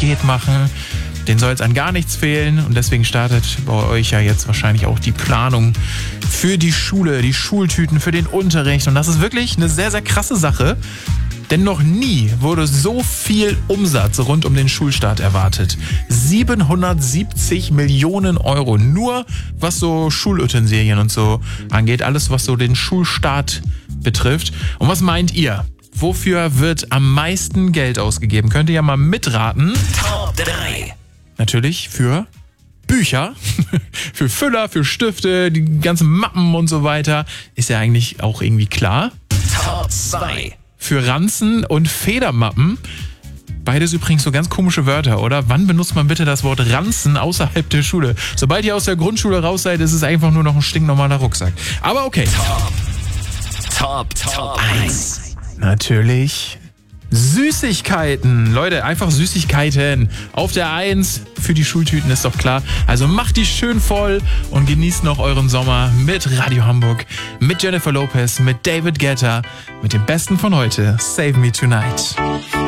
geht, machen. Den soll es an gar nichts fehlen und deswegen startet bei euch ja jetzt wahrscheinlich auch die Planung für die Schule, die Schultüten, für den Unterricht. Und das ist wirklich eine sehr, sehr krasse Sache, denn noch nie wurde so viel Umsatz rund um den Schulstart erwartet. 770 Millionen Euro, nur was so Schulutensilien und so angeht, alles was so den Schulstart betrifft. Und was meint ihr? Wofür wird am meisten Geld ausgegeben? Könnt ihr ja mal mitraten. Top 3. Natürlich für Bücher, für Füller, für Stifte, die ganzen Mappen und so weiter. Ist ja eigentlich auch irgendwie klar. Top 2. Für Ranzen und Federmappen. Beides übrigens so ganz komische Wörter, oder? Wann benutzt man bitte das Wort Ranzen außerhalb der Schule? Sobald ihr aus der Grundschule raus seid, ist es einfach nur noch ein stinknormaler Rucksack. Aber okay. Top 1. Natürlich Süßigkeiten. Leute, einfach Süßigkeiten. Auf der 1 für die Schultüten ist doch klar. Also macht die schön voll und genießt noch euren Sommer mit Radio Hamburg, mit Jennifer Lopez, mit David Guetta, mit dem Besten von heute, Save Me Tonight.